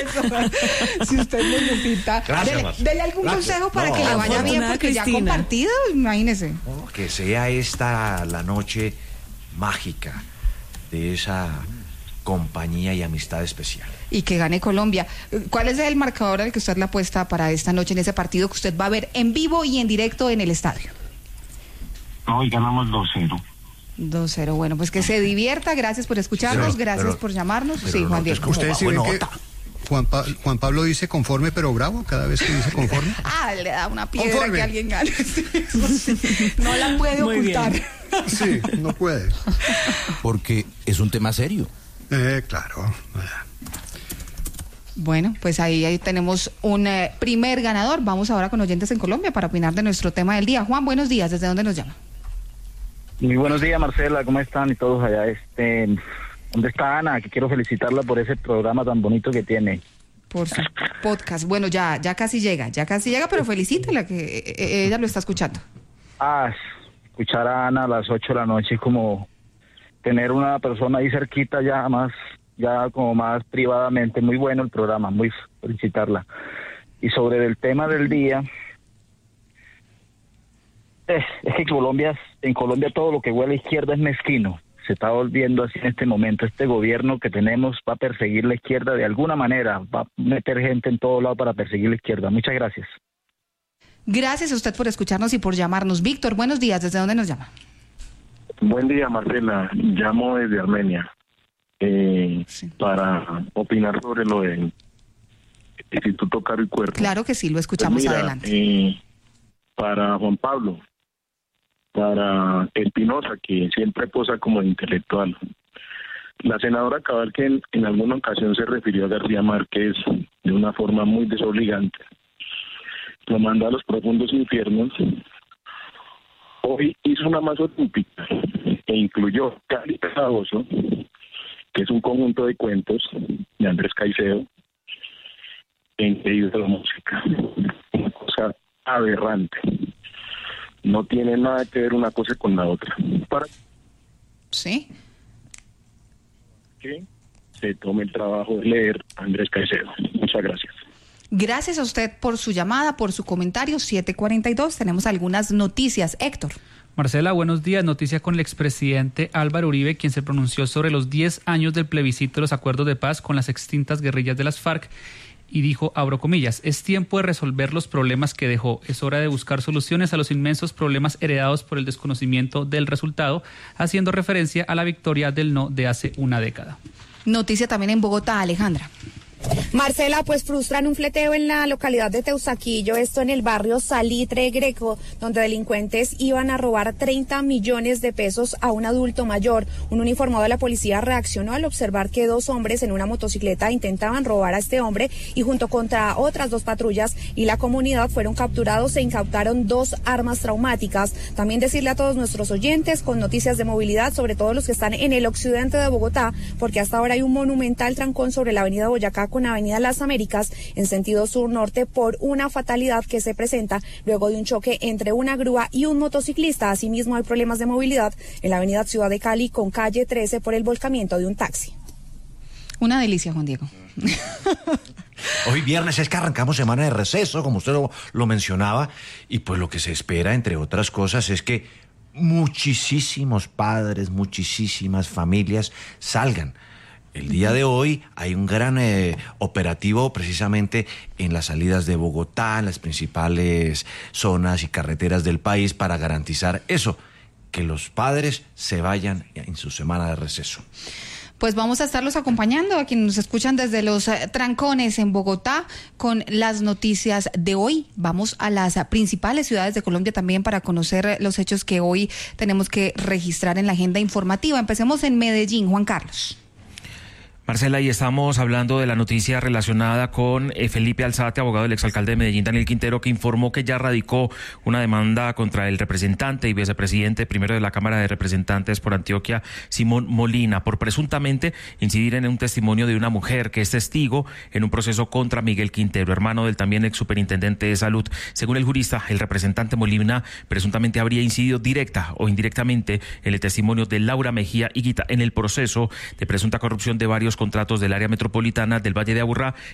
Si usted necesita, dele algún consejo para que le vaya bien, porque Cristina, ya ha compartido, imagínese. No, que sea esta la noche mágica de esa compañía y amistad especial. Y que gane Colombia. ¿Cuál es el marcador al que usted le apuesta para esta noche en ese partido que usted va a ver en vivo y en directo en el estadio? Hoy ganamos 2-0. 2-0, bueno, pues que se divierta, gracias por escucharnos, gracias por llamarnos. Sí, Juan Diego. Ustedes sí ven que Juan Pablo dice conforme pero bravo cada vez que dice conforme. Le da una piedra conforme. Que alguien gane. No la puede ocultar. Sí, no puede. Porque es un tema serio. Claro. Bueno, pues ahí tenemos un primer ganador. Vamos ahora con oyentes en Colombia para opinar de nuestro tema del día. Juan, buenos días, ¿desde dónde nos llama? Muy buenos días, Marcela, ¿cómo están? Y todos allá, ¿dónde está Ana? Que quiero felicitarla por ese programa tan bonito que tiene. Por su podcast. Bueno, ya casi llega, pero felicítala que ella lo está escuchando. Escuchar a Ana a las 8 de la noche es como tener una persona ahí cerquita ya como más privadamente. Muy bueno el programa, muy felicitarla. Y sobre el tema del día, es que en Colombia todo lo que huele a izquierda es mezquino. Se está volviendo así en este momento. Este gobierno que tenemos va a perseguir la izquierda de alguna manera, va a meter gente en todo lado para perseguir la izquierda. Muchas gracias. Gracias a usted por escucharnos y por llamarnos. Víctor, buenos días, ¿desde dónde nos llama? Buen día, Marcela, llamo desde Armenia para opinar sobre lo del Instituto Caro y Cuerpo. Claro que sí, lo escuchamos, pues mira, adelante. Para Juan Pablo, para Espinosa, que siempre posa como intelectual. La senadora Cabal, que en alguna ocasión se refirió a García Márquez de una forma muy desobligante, lo mandó a los profundos infiernos. Hoy hizo una más olímpica e incluyó Cali Calabozo, que es un conjunto de cuentos de Andrés Caicedo, en medio de la música. Una cosa aberrante. No tiene nada que ver una cosa con la otra. Para sí, que se tome el trabajo de leer a Andrés Caicedo. Muchas gracias. Gracias a usted por su llamada, por su comentario. 7:42, tenemos algunas noticias. Héctor. Marcela, buenos días. Noticia con el expresidente Álvaro Uribe, quien se pronunció sobre los 10 años del plebiscito de los acuerdos de paz con las extintas guerrillas de las FARC y dijo, abro comillas, es tiempo de resolver los problemas que dejó. Es hora de buscar soluciones a los inmensos problemas heredados por el desconocimiento del resultado, haciendo referencia a la victoria del no de hace una década. Noticia también en Bogotá, Alejandra. Marcela, pues frustran un fleteo en la localidad de Teusaquillo, esto en el barrio Salitre Greco, donde delincuentes iban a robar 30 millones de pesos a un adulto mayor. Un uniformado de la policía reaccionó al observar que 2 hombres en una motocicleta intentaban robar a este hombre y junto contra otras 2 patrullas y la comunidad fueron capturados e incautaron 2 armas traumáticas. También decirle a todos nuestros oyentes con noticias de movilidad, sobre todo los que están en el occidente de Bogotá, porque hasta ahora hay un monumental trancón sobre la avenida Boyacá con avenida Las Américas en sentido sur-norte por una fatalidad que se presenta luego de un choque entre una grúa y un motociclista. Asimismo hay problemas de movilidad en la avenida Ciudad de Cali con calle 13 por el volcamiento de un taxi. Una delicia, Juan Diego. Hoy viernes es que arrancamos semana de receso, como usted lo mencionaba, y pues lo que se espera, entre otras cosas, es que muchísimos padres, muchísimas familias salgan. El día de hoy hay un gran operativo precisamente en las salidas de Bogotá, en las principales zonas y carreteras del país para garantizar eso, que los padres se vayan en su semana de receso. Pues vamos a estarlos acompañando a quienes nos escuchan desde los trancones en Bogotá con las noticias de hoy. Vamos a las principales ciudades de Colombia también para conocer los hechos que hoy tenemos que registrar en la agenda informativa. Empecemos en Medellín, Juan Carlos. Marcela, y estamos hablando de la noticia relacionada con Felipe Alzate, abogado del exalcalde de Medellín, Daniel Quintero, que informó que ya radicó una demanda contra el representante y vicepresidente primero de la Cámara de Representantes por Antioquia, Simón Molina, por presuntamente incidir en un testimonio de una mujer que es testigo en un proceso contra Miguel Quintero, hermano del también ex superintendente de salud. Según el jurista, el representante Molina presuntamente habría incidido directa o indirectamente en el testimonio de Laura Mejía Higuita en el proceso de presunta corrupción de varios contratos del área metropolitana del Valle de Aburrá